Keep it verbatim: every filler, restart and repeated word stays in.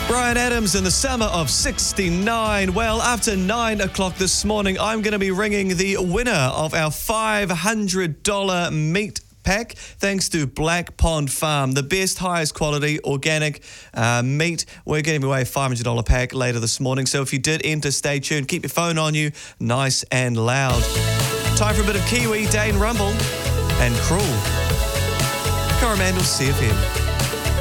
Bryan Adams in the summer of sixty-nine. Well, after nine o'clock this morning, I'm going to be ringing the winner of our five hundred dollars meat pack, thanks to Black Pond Farm, the best, highest quality organic uh, meat. We're giving away a five hundred dollars pack later this morning, so if you did enter, stay tuned. Keep your phone on you, nice and loud. Time for a bit of Kiwi, Dane Rumble, and Cruel. Coromandel C F M.